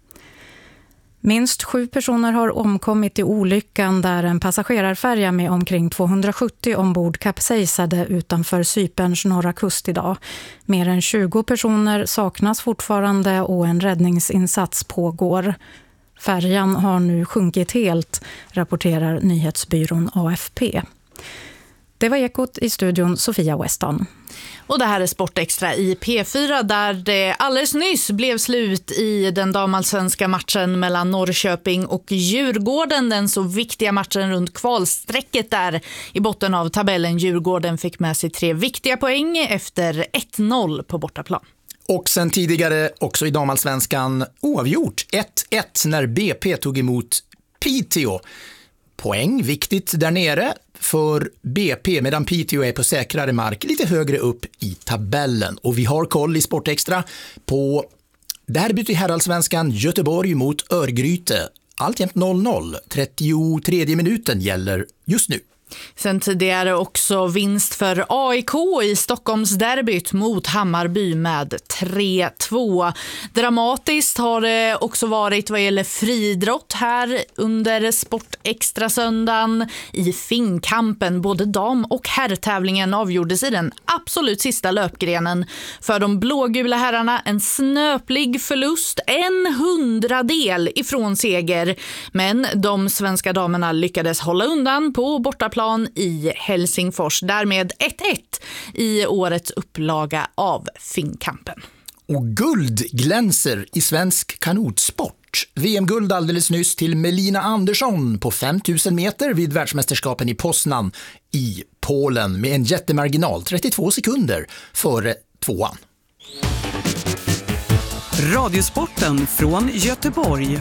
Minst sju personer har omkommit i olyckan där en passagerarfärja med omkring tvåhundrasjuttio ombord kapsejsade utanför Cyperns norra kust idag. Mer än tjugo personer saknas fortfarande och en räddningsinsats pågår. Färjan har nu sjunkit helt, rapporterar nyhetsbyrån A F P. Det var Ekot, i studion Sofia Weston. Och det här är Sportextra i P fyra där det alldeles nyss blev slut i den damallsvenska matchen mellan Norrköping och Djurgården. Den så viktiga matchen runt kvalsträcket där i botten av tabellen. Djurgården fick med sig tre viktiga poäng efter ett noll på bortaplan. Och sen tidigare också i damallsvenskan oavgjort ett ett när B P tog emot Piteå. Poäng viktigt där nere för B P medan Piteå är på säkrare mark lite högre upp i tabellen. Och vi har koll i Sportextra på derbyt i herrallsvenskan Göteborg mot Örgryte. Alltjämt noll noll, trettiotredje minuten gäller just nu. Sen tidigare också vinst för A I K i Stockholms derbyt mot Hammarby med tre två. Dramatiskt har det också varit vad gäller friidrott här under Sportextra söndagen i Finnkampen. Både dam- och herrtävlingen avgjordes i den absolut sista löpgrenen. För de blågula herrarna en snöplig förlust, en hundradel ifrån seger. Men de svenska damerna lyckades hålla undan på bortaplan i Helsingfors. Därmed ett ett i årets upplaga av Finnkampen. Och guld glänser i svensk kanotsport. V M-guld alldeles nyss till Melina Andersson på fem tusen meter vid världsmästerskapen i Poznan i Polen med en jättemarginal, trettiotvå sekunder före tvåan. Radiosporten från Göteborg.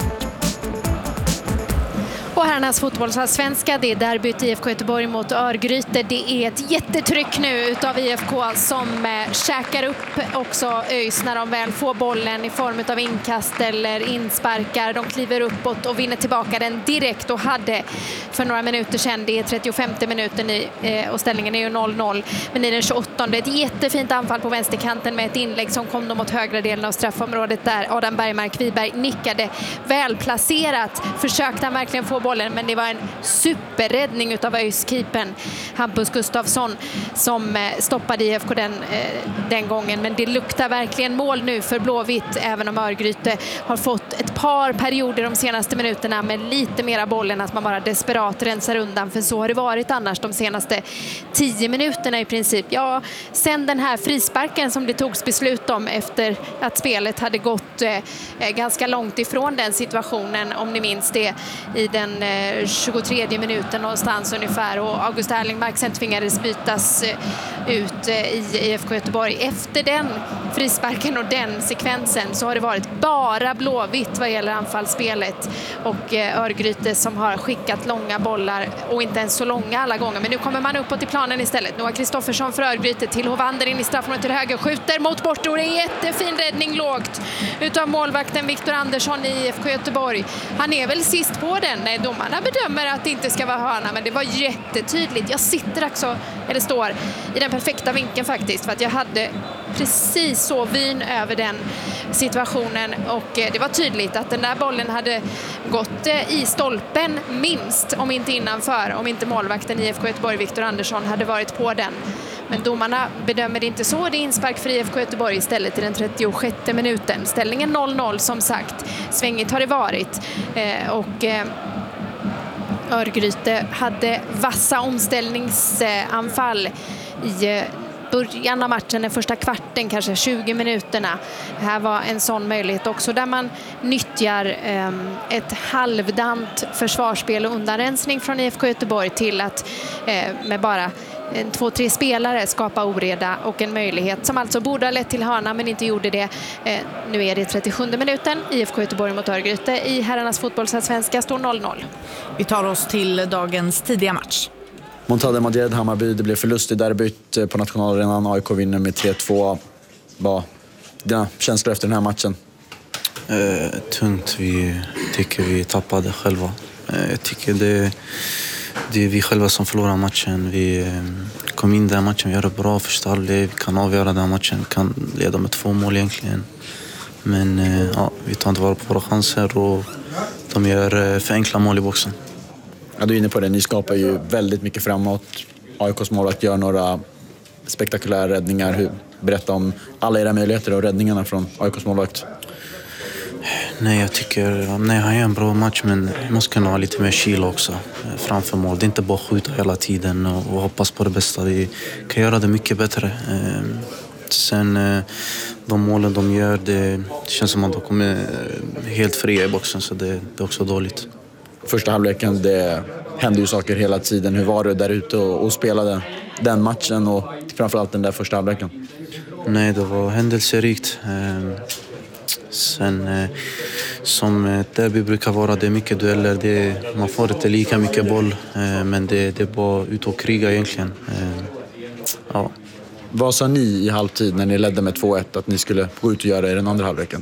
Och herrarnas fotbollsallsvenska, det är derbyt I F K Göteborg mot Örgryte. Det är ett jättetryck nu utav I F K som eh, käkar upp också ÖIS när de väl får bollen i form av inkast eller insparkar. De kliver uppåt och vinner tillbaka den direkt och hade för några minuter sedan, det är trettiofemte minuten i, eh, och ställningen är ju noll noll. Men i den tjugoåttonde, ett jättefint anfall på vänsterkanten med ett inlägg som kom mot högra delen av straffområdet där Adam Bergmark Wiberg nickade välplacerat. Försökte han verkligen få bollen, men det var en superräddning utav ÖIS-keepern Hampus Gustafsson som stoppade I F K den, den gången. Men det luktar verkligen mål nu för Blåvitt, även om Örgryte har fått ett par perioder de senaste minuterna med lite mera bollen, att man bara desperat rensar undan, för så har det varit annars de senaste tio minuterna i princip. Ja, sen den här frisparken som det togs beslut om efter att spelet hade gått eh, ganska långt ifrån den situationen, om ni minns det, i den tjugotredje minuten någonstans ungefär, och August Erlingmark sen tvingades bytas ut i I F K Göteborg. Efter den frisparken och den sekvensen så har det varit bara Blåvitt vad gäller anfallsspelet. Och eh, Örgryte som har skickat långa bollar och inte ens så långa alla gånger. Men nu kommer man uppåt i planen istället. Noah Kristoffersson för Örgryte till Hovander in i straffområdet till höger. Skjuter mot bortor. En jättefin räddning lågt utav målvakten Viktor Andersson i I F K Göteborg. Han är väl sist på den. Nej, domarna bedömer att det inte ska vara hörna, men det var jättetydligt. Jag sitter också, eller står, i den perfekta vinkeln faktiskt, för att jag hade precis så vyn över den situationen och det var tydligt att den där bollen hade gått i stolpen minst, om inte innanför, om inte målvakten i I F K Göteborg Viktor Andersson hade varit på den. Men domarna bedömer det inte så. Det är inspark för I F K Göteborg istället i den trettiosjätte minuten. Ställningen noll noll som sagt. Svängigt har det varit. Eh, och eh, Örgryte hade vassa omställningsanfall i eh, början av matchen, den första kvarten, kanske tjugo minuterna. Här var en sån möjlighet också där man nyttjar eh, ett halvdant försvarsspel och undanrensning från I F K Göteborg till att eh, med bara en, två, tre spelare skapa oreda och en möjlighet som alltså borde ha lett till hörna men inte gjorde det. Eh, nu är det trettiosjunde minuten. I F K Göteborg mot Örgryte i herrarnas fotbollsallsvenska står noll noll. Vi tar oss till dagens tidiga match. Montade Madrid, Hammarby, det blev förlust i derbyt på nationalarenan. A I K vinner med tre två. Vad dina känslor efter den här matchen? Eh, tungt. Vi tycker vi tappade själva. Eh, jag tycker det, det är vi själva som förlorar matchen. Vi eh, kom in i den matchen, vi gör det bra första halvlek. Vi kan avgöra den matchen, vi kan leda med två mål egentligen. Men eh, ja, vi tar inte vara på våra chanser och de gör eh, för enkla mål i boxen. Ja, du är inne på det. Ni skapar ju väldigt mycket framåt. A I K:s målvakt gör några spektakulära räddningar. Hur, berätta om alla era möjligheter och räddningarna från A I K:s målvakt. Nej, jag tycker nej, han är en bra match, men jag måste kunna ha lite mer kyla också framför mål. Det är inte bara skjuta hela tiden och, och hoppas på det bästa. Vi kan göra det mycket bättre. Sen de målen de gör, det känns som att de kommer helt fria i boxen, så det, det är också dåligt. Första halvleken, det hände ju saker hela tiden. Hur var det där ute och, och spelade den matchen och framförallt den där första halvleken? Nej, det var händelserikt. Sen som derby brukar vara, det är mycket dueller. Det, man får inte lika mycket boll, men det, det är bara ut och kriga egentligen. Ja. Vad sa ni i halvtid när ni ledde med två ett att ni skulle gå ut och göra i den andra halvleken?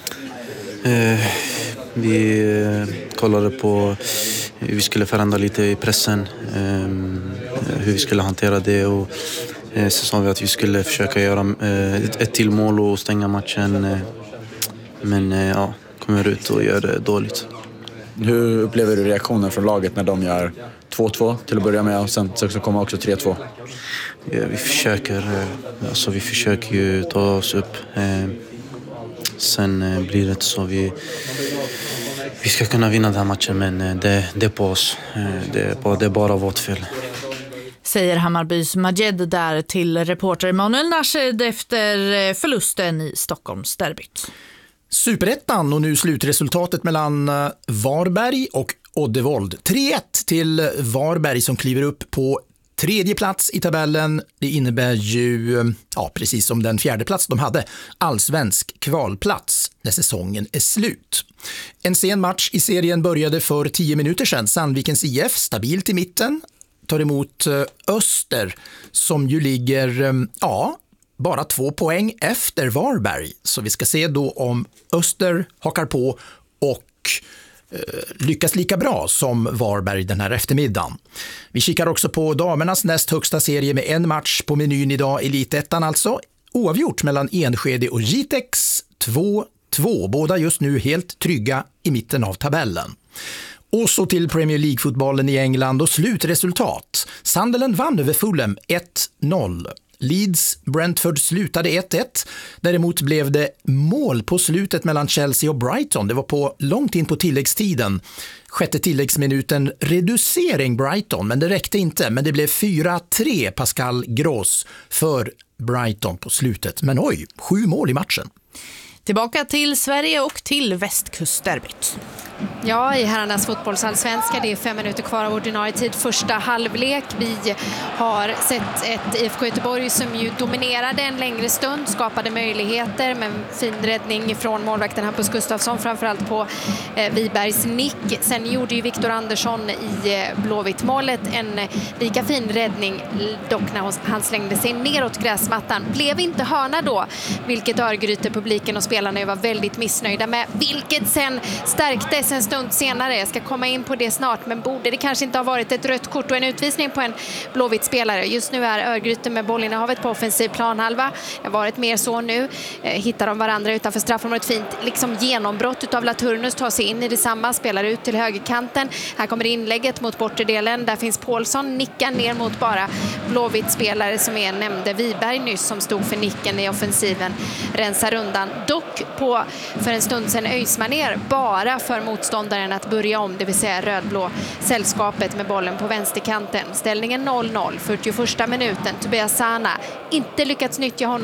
Eh, vi eh, kollade på hur vi skulle förändra lite i pressen, eh, hur vi skulle hantera det, och eh, så sa vi att vi skulle försöka göra eh, ett, ett till mål och stänga matchen, eh, men eh, ja, kommer ut och gör det dåligt. Hur upplever du reaktionen från laget när de gör två två till att börja med och sen så kommer också tre två? Ja, vi försöker, alltså vi försöker ju ta oss upp. Eh, sen eh, blir det så vi vi ska kunna vinna den här matchen, men eh, det, det är på oss. Eh, det, är bara, det är bara vårt fel. Säger Hammarbys Majed där till reporter Manuel Nashed efter förlusten i Stockholms derbyt. Superettan och nu slutresultatet mellan Varberg och Oddevold. tre ett till Varberg som kliver upp på tredje plats i tabellen. Det innebär ju, ja, precis som den fjärde plats de hade, allsvensk kvalplats när säsongen är slut. En sen match i serien började för tio minuter sedan. Sandvikens I F stabilt i mitten tar emot Öster som ju ligger, ja, bara två poäng efter Varberg. Så vi ska se då om Öster hakar på och lyckas lika bra som Varberg den här eftermiddagen. Vi kikar också på damernas näst högsta serie med en match på menyn idag, Elitettan alltså. Oavgjort mellan Enskede och Jitex, två två. Båda just nu helt trygga i mitten av tabellen. Och så till Premier League-fotbollen i England och slutresultat. Sunderland vann över Fulham ett noll. Leeds Brentford slutade ett ett. Däremot blev det mål på slutet mellan Chelsea och Brighton. Det var på långt in på tilläggstiden. Sjätte tilläggsminuten reducering Brighton, men det räckte inte. Men det blev fyra tre Pascal Gross för Brighton på slutet. Men oj, sju mål i matchen. Tillbaka till Sverige och till västkustderbyt. Ja, i herrarnas fotbollsallsvenska. Det är fem minuter kvar av ordinarie tid. Första halvlek. Vi har sett ett I F K Göteborg som ju dominerade en längre stund. Skapade möjligheter med en fin räddning från målvakten Hampus Gustafsson. Framförallt på eh, Wibergs nick. Sen gjorde ju Viktor Andersson i eh, Blåvitt-målet en eh, lika fin räddning. Dock när han slängde sig neråt gräsmattan. Blev inte hörna då. Vilket Örgryte, publiken och spelarna var väldigt missnöjda med. Vilket sen stärktes en stund senare. Jag ska komma in på det snart, men borde det kanske inte ha varit ett rött kort och en utvisning på en Blåvitt spelare. Just nu är Örgryte med bollinnehavet på offensiv planhalva. Det har varit mer så nu. Eh, hittar de varandra utanför straffområdet. Fint liksom genombrott utav Laturnus, tar sig in i detsamma, spelar ut till högerkanten. Här kommer inlägget mot bortre delen. Där finns Paulsson, nickar ner mot bara Blåvitt spelare som är nämnde Wiberg nyss, som stod för nicken i offensiven. Rensar undan. Dock på för en stund sedan Öysmaner bara för motståndaren att börja om, det vill säga rödblå sällskapet med bollen på vänsterkanten. Ställningen noll noll, fyrtioförsta minuten. Tobias Sana inte lyckats nyttja honom